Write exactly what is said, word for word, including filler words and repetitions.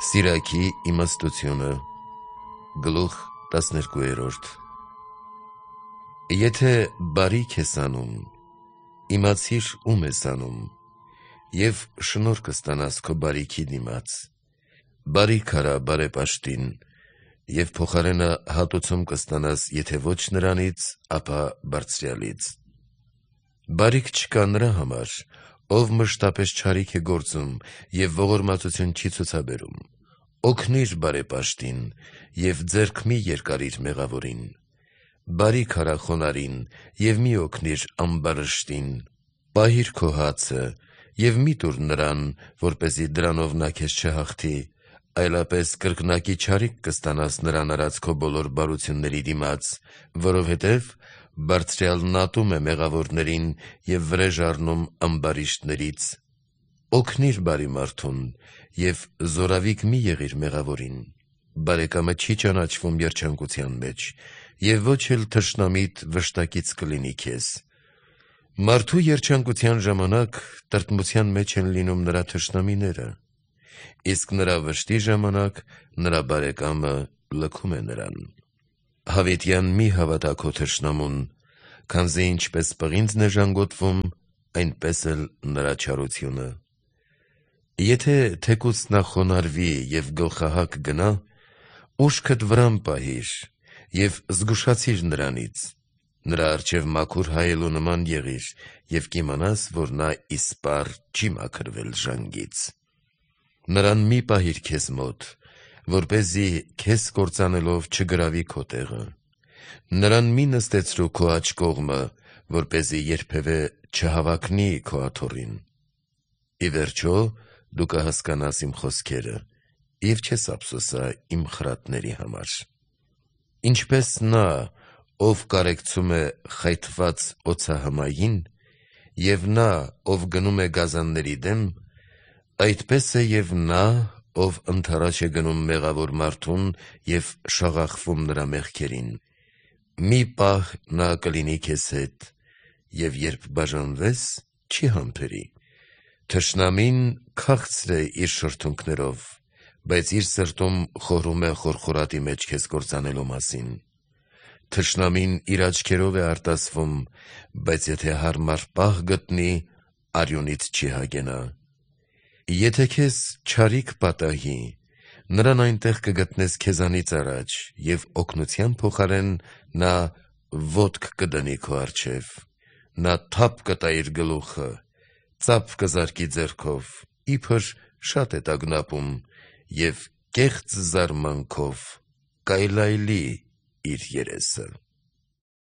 Սիրակի իմաստությունը գլուխ տասներկուերորդ Եթե բարիք ես անում, իմացիր ում ես անում, և շնորհ կստանաս քո բարիքի դիմաց, բարիք արա բարեպաշտին, և փոխարենը հատուցում կստանաս եթե ոչ նրանից, ապա Բարձրյալից: Բարիք չկա նրա համար, ով մշտապես չարիք է գործում և ողորմածություն չի ցուցաբերում: Օգնիր բարեպաշտին և ձեռք մի երկարիր մեղավորին: Բարիք արա խոնարհին և մի օգնիր ամբարշտին: Պահիր քո հացը և մի տուր նրան, որպեսզի դրանով նա քեզ չհաղթի, այլապես կրկնակի չարիք կստանաս նրան արած քո բոլոր բարությունների դիմաց, որովհետև Բարձրյալն ատում է մեղավորներին և վրեժ առնում ամբարիշտներից: Օգնիր բարի մարդուն և զորավիք մի եղիր մեղավորին: Բարեկամը չի ճանաչվում երջանկության մեջ, և ոչ էլ թշնամիտ վշտակից կլինի քեզ: Մարդու երջանկության ժամանակ տրտմության մեջ են լինում նրա թշնամիները, իսկ նրա վշտի ժամանակ նրա բարեկամը լքում է նրան: Հավիտյան մի հավատա քո թշնամուն, քանզի ինչպես պղինձն է ժանգոտվում, այնպես էլ նրա չարությունը: Եթե թեկուզ նա խոնարհվի և գլխահակ գնա, ուշքդ վրան պահիր և զգուշացիր նրանից: Նրա առջև մաքուր հայելու նման եղիր և կիմանաս, որ նա իսպառ չի մաքրվել ժանգից: Նրան մի պահիր քեզ մոտ, որպեսզի քեզ կործանելով չգրավի քո տեղը: Նրան մի նստեցրու քո աջ կողմը, որպեսզի երբևէ չհավակնի քո աթոռին: Ի վերջո, դու կհասկանաս իմ խոսքերը և չես ափսոսա իմ խրատների համար: Ինչպես նա, ով կարեկցում է խայթված օձահմային, և նա, ով գնում է գազանների դեմ, այդպես է և նա, ով ընդառաջ է գնում մեղավոր մարդուն և շաղախվում նրա մեղքերին: Մի պահ նա կլինի քեզ հետ և երբ բաժանվես, չի համբերի: Թշնամին քաղցր է իր շրթունքներով, բայց իր սրտում խորհում է խորխորատի մեջ քեզ կործանելու մասին: Թշնամին իր աչքերով է արտասվում, բայց եթե հարմար պահ գտնի, արյունից չի հագենա: Եթե քեզ չարիք պատահի, նրան այնտեղ կգտնես քեզանից առաջ և օգնության փոխարեն նա ոտք կդնի քո առջև: Նա թափ կտա իր գլուխը, ծափ կզարկի ձեռքով, իբր շատ է տագնապում և կեղծ զարմանքով կայլայլի իր երեսը: